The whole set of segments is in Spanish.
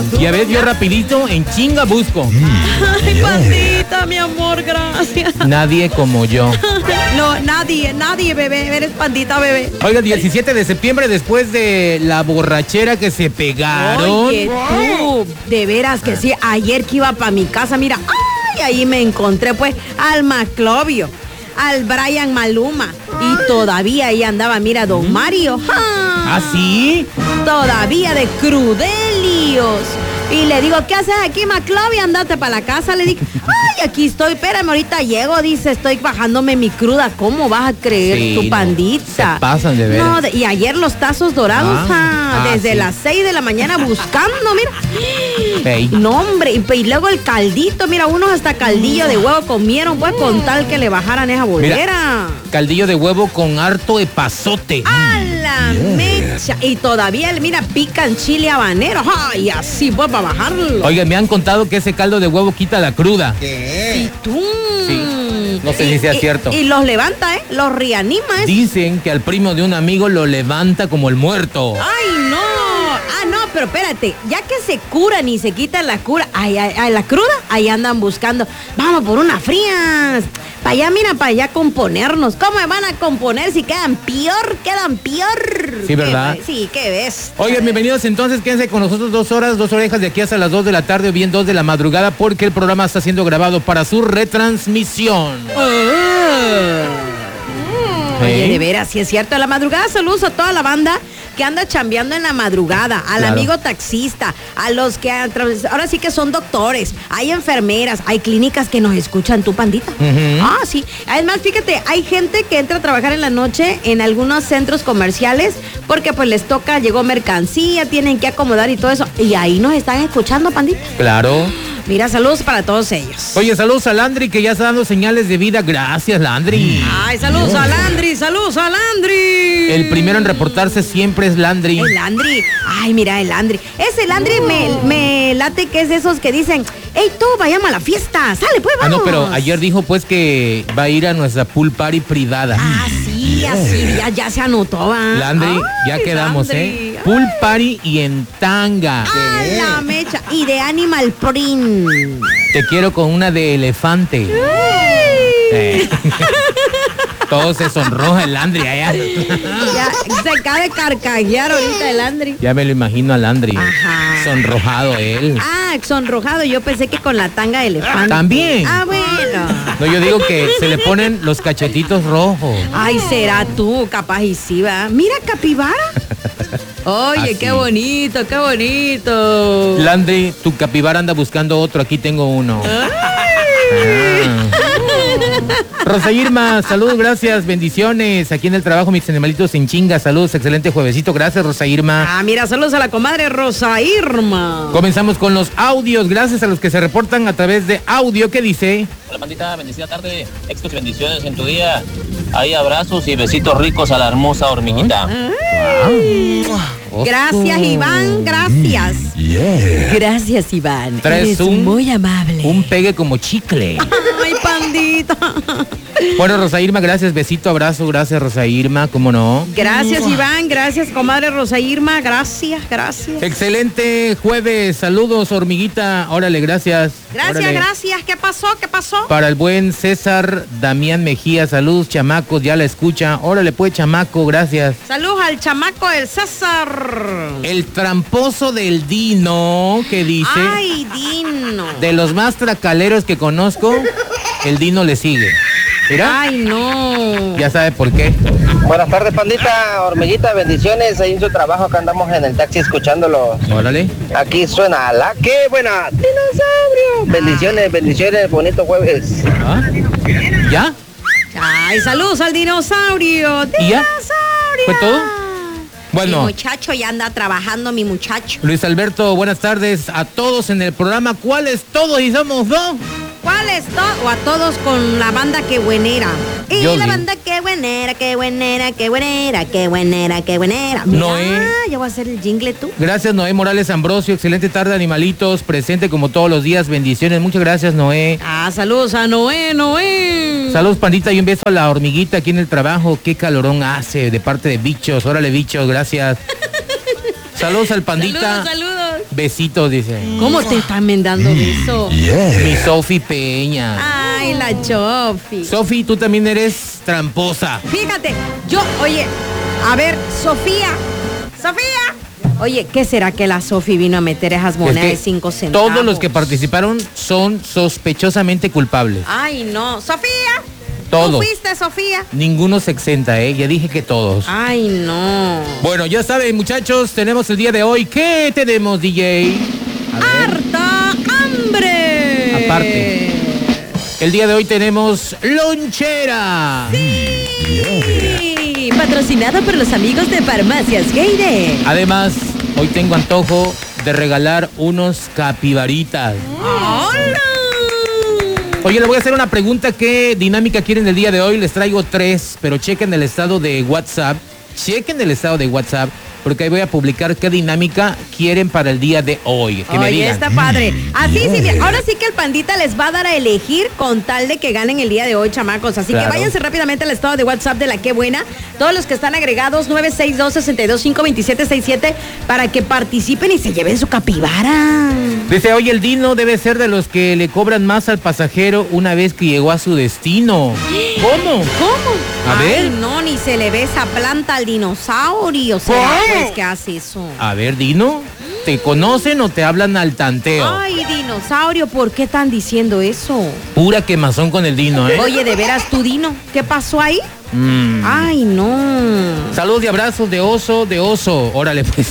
Ya ves, yo rapidito en chinga busco. Ay, pandita, mi amor, gracias. Nadie como yo. No, nadie, bebé. Eres pandita, bebé. Oiga, 17 de septiembre, después de la borrachera que se pegaron. Oye, tú, de veras que sí. Ayer que iba para mi casa, mira, ay, ahí me encontré pues al Maclovio, al Brian Maluma. Y todavía ahí andaba, mira, don Mario. ¿Ah, sí? Todavía de crudelios. Y le digo, ¿qué haces aquí, Maclovio? Andate para la casa. Le digo, ay, aquí estoy, espérame, ahorita llego. Dice, estoy bajándome mi cruda. ¿Cómo vas a creer, Sí, tu pandita? se pasan de veras. No, y ayer los tazos dorados, desde sí. las 6 de la mañana buscando, mira. Ey. No, hombre, y luego el caldito, mira, unos hasta caldillo de huevo comieron, pues, con tal que le bajaran esa bolera. Caldillo de huevo con harto epazote. ¡A la mecha! Y todavía, mira, pican chile habanero. ¡Ay, así, pues, para bajarlo! Oiga, me han contado que ese caldo de huevo quita la cruda. ¿Y tú? Sí. No sé si sea cierto. Y los levanta, los reanima, Dicen que al primo de un amigo lo levanta como el muerto. ¡Ay, no! Ah, no, pero espérate, ya que se curan y se quitan la cura, la cruda, ahí andan buscando. Vamos por unas frías. Para allá, mira, para allá componernos. ¿Cómo me van a componer si quedan peor? Quedan peor. Sí, ¿verdad? Sí, ¿qué ves? Oigan, bienvenidos entonces, quédense con nosotros 2 horas, 2 orejas de aquí hasta las 2 de la tarde o bien 2 de la madrugada, porque el programa está siendo grabado para su retransmisión. Oye, de veras, sí es cierto. A la madrugada, saludos a toda la banda que anda chambeando en la madrugada, al Claro. amigo taxista, a los que ahora sí que son doctores, hay enfermeras, hay clínicas que nos escuchan, tu pandita. Ah, sí. Además, fíjate, hay gente que entra a trabajar en la noche en algunos centros comerciales porque pues les toca, llegó mercancía, tienen que acomodar y todo eso. Y ahí nos están escuchando, pandita. Claro. Mira, saludos para todos ellos. Oye, saludos a Landry, que ya está dando señales de vida. Gracias, Landry. Ay, saludos a Landry, saludos a Landry. El primero en reportarse siempre es Landry. El Landry. Ay, mira, el Landry. Ese Landry me late que es de esos que dicen, hey, tú, vayamos a la fiesta. Sale, pues, vamos. No, pero ayer dijo pues que va a ir a nuestra pool party privada. Ah, sí, así, ya se anotó, ¿va? Landry, Ay, ya quedamos, Landry. Pool party y en tanga. Ah, la mecha. Y de Animal Print. Te quiero con una de elefante. Todo se sonroja el Landry allá. Ya se acaba de carcajear ahorita el Landry. Ya me lo imagino a Landry. Ajá. Sonrojado él. Ah, sonrojado. Yo pensé que con la tanga de elefante. También. Ah, bueno. No, yo digo que se le ponen los cachetitos rojos. Ay, será tú, capaz y sí, ¿va? Mira, capibara. Oye, Así. qué bonito, qué bonito. Landry, tu capibara anda buscando otro. Aquí tengo uno. Rosa Irma, saludos, gracias, bendiciones. Aquí en el trabajo, mis animalitos en chinga. Saludos, excelente juevesito. Gracias, Rosa Irma. Ah, mira, saludos a la comadre Rosa Irma. Comenzamos con los audios. Gracias a los que se reportan a través de audio. ¿Qué dice? Hola, pandita, bendecida tarde. Éxitos y bendiciones en tu día. Hay abrazos y besitos ricos a la hermosa hormiguita. Gracias, Iván, gracias. Gracias, Iván. Traes Eres muy amable. un pegue como chicle. Ay, pandita. Bueno, Rosa Irma, gracias. Besito, abrazo. Gracias, Rosa Irma. ¿Cómo no? Gracias, Iván. Gracias, comadre Rosa Irma. Gracias, gracias. Excelente jueves. Saludos, hormiguita. Órale, gracias. Gracias, Órale. gracias. ¿Qué pasó? ¿Qué pasó? Para el buen César Damián Mejía. Saludos, chamacos. Ya la escucha. Órale, pues, chamaco. Gracias. Saludos al chamaco del César. El tramposo del Dino, que dice, Ay, Dino. de los más tracaleros que conozco, el Dino le sigue. Mira, Ay, no. ya sabe por qué. Buenas tardes, pandita, hormiguita, bendiciones. Ahí en su trabajo, acá andamos en el taxi escuchándolo. Órale. Aquí suena la que buena, dinosaurio. Bendiciones, bendiciones, bonito jueves. ¿Ah? ¿Ya? Ay, saludos al dinosaurio. ¿Y ya? Dinosaurio. ¿Fue todo? Bueno. Mi muchacho ya anda trabajando, mi muchacho. Luis Alberto, buenas tardes a todos en el programa. ¿Cuáles todos y somos dos? ¿Cuál es todo? O a todos con la banda que buenera. Y Yo la digo. banda que buenera, que buenera, que buenera, que buenera, que buenera. Mira, Noé. ya voy a hacer el jingle tú. Gracias, Noé Morales Ambrosio. Excelente tarde, animalitos. Presente como todos los días. Bendiciones. Muchas gracias, Noé. Ah, saludos a Noé. Saludos, pandita, y un beso a la hormiguita aquí en el trabajo. Qué calorón hace de parte de bichos. Órale, bichos, gracias. Saludos al pandita. Saludos. Besitos, dice. ¿Cómo te están mandando eso? Mi Sofi Peña. Ay, la Chofi. Sofi, tú también eres tramposa. Fíjate, oye, a ver, Sofía. Oye, ¿qué será que la Sofi vino a meter esas monedas de 5 centavos? Todos los que participaron son sospechosamente culpables. Ay, no. Sofía. Todos. ¿Tú fuiste, Sofía? Ninguno se exenta, ya dije que todos. Ay, no. Bueno, ya saben, muchachos, tenemos el día de hoy. ¿Qué tenemos, DJ? ¡Harta hambre! Aparte, el día de hoy tenemos lonchera. Sí, patrocinado por los amigos de Farmacias Geide. Además, hoy tengo antojo de regalar unos capibaritas. ¡Hola! Oye, les voy a hacer una pregunta. ¿Qué dinámica quieren el día de hoy? Les traigo 3, pero chequen el estado de WhatsApp. Porque ahí voy a publicar qué dinámica quieren para el día de hoy. Que me digan. Está padre. Así sí, ahora sí que el Pandita les va a dar a elegir con tal de que ganen el día de hoy, chamacos. Así que váyanse rápidamente al estado de WhatsApp de La Qué Buena. Todos los que están agregados, 962-625-2767, para que participen y se lleven su capibara. Dice, oye, el Dino debe ser de los que le cobran más al pasajero una vez que llegó a su destino. ¿Cómo? A ver. No, ni se le ve esa planta al dinosaurio. Pues, ¿qué hace eso? A ver, Dino, ¿te conocen o te hablan al tanteo? Ay, dinosaurio, ¿por qué están diciendo eso? Pura quemazón con el Dino, ¿eh? Oye, ¿de veras tú, Dino? ¿Qué pasó ahí? Ay, no. Saludos y abrazos de oso. Órale, pues.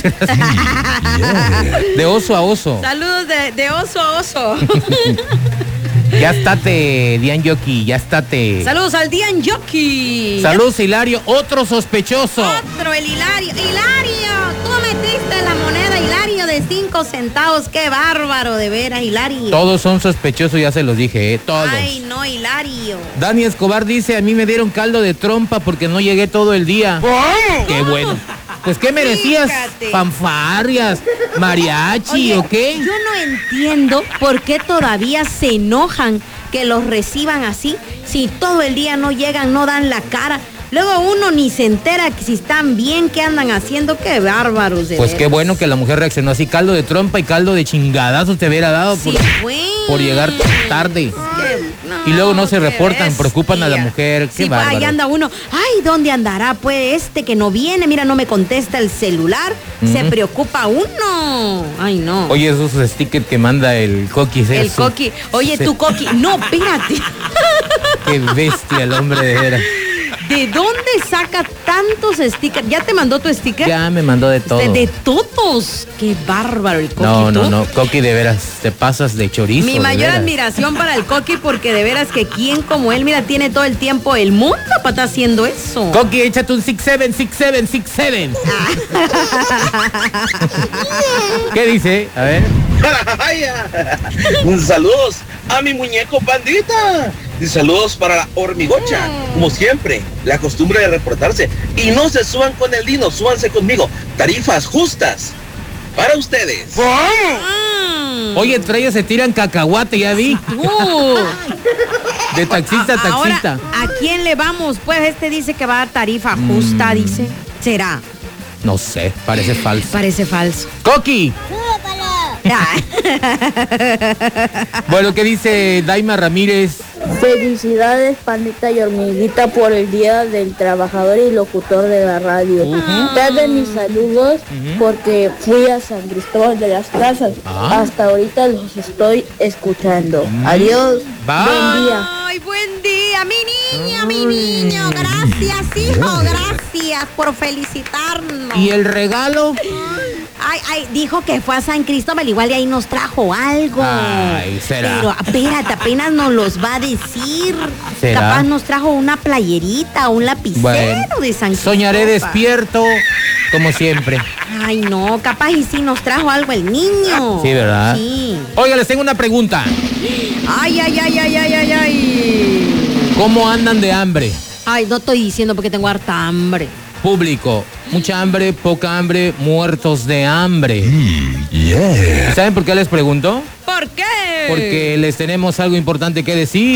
De oso a oso. Saludos de oso a oso. Ya estate, Dian Yoki, ya estate. Saludos al Dian Yoki. Saludos, Hilario, otro sospechoso. El Hilario. Hilario, tú metiste la moneda, Hilario, de 5 centavos. Qué bárbaro, de veras, Hilario. Todos son sospechosos, ya se los dije, todos. Ay, no, Hilario. Dani Escobar dice, a mí me dieron caldo de trompa porque no llegué todo el día. Qué bueno. Pues, ¿qué merecías? Fíjate. ¿Fanfarrias? ¿Mariachi o qué? Yo no entiendo por qué todavía se enojan que los reciban así, si todo el día no llegan, no dan la cara. Luego uno ni se entera que si están bien, qué andan haciendo, qué bárbaros. Pues qué bueno que la mujer reaccionó así, caldo de trompa y caldo de chingadazos te hubiera dado por llegar tarde. Y luego no se reportan, preocupan a la mujer. Qué bárbaro. Ahí anda uno. Ay, ¿dónde andará? Pues que no viene, mira, no me contesta el celular. Se preocupa uno. Ay, no. Oye, esos stickers que manda el Coqui. El Coqui. Oye, tu Coqui. No, espérate. Qué bestia el hombre de veras. ¿De dónde saca tantos stickers? ¿Ya te mandó tu sticker? Ya me mandó de todo. De todos. Qué bárbaro el Coqui. No, Coqui, de veras, te pasas de chorizo. Mi mayor admiración para el Coqui, porque de veras que quien como él, mira, tiene todo el tiempo el mundo para estar haciendo eso. Coqui, échate un 6-7. ¿Qué dice? A ver. Saludos a mi muñeco Pandita. Y saludos para la hormigocha. Como siempre, la costumbre de reportarse. Y no se suban con el Dino, súbanse conmigo. Tarifas justas para ustedes. Oye, entre ellos se tiran cacahuate, ya vi. De taxista a taxista. Ahora, ¿a quién le vamos? Pues dice que va a dar tarifa justa, dice. ¿Será? No sé, parece falso. Parece falso. ¡Coqui! Bueno, ¿qué dice Daima Ramírez? Felicidades, Pandita y Hormiguita, por el Día del Trabajador y Locutor de la Radio. Denme mis saludos porque fui a San Cristóbal de las Casas. Hasta ahorita los estoy escuchando. Adiós. Bye. Buen día. Ay, buen día, mi niño. Gracias, hijo. Gracias por felicitarnos. ¿Y el regalo? Ay, dijo que fue a San Cristóbal, igual de ahí nos trajo algo. Ay, será. Pero espérate, apenas nos los va a decir. ¿Será? Capaz nos trajo una playerita, un lapicero de San Cristóbal. Soñaré despierto, como siempre. Ay, no, capaz y sí nos trajo algo el niño. Sí, ¿verdad? Sí. Oiga, les tengo una pregunta. Ay. ¿Cómo andan de hambre? Ay, no estoy diciendo porque tengo harta hambre. Público, mucha hambre, poca hambre, muertos de hambre. ¿Saben por qué les pregunto? ¿Por qué? Porque les tenemos algo importante que decir.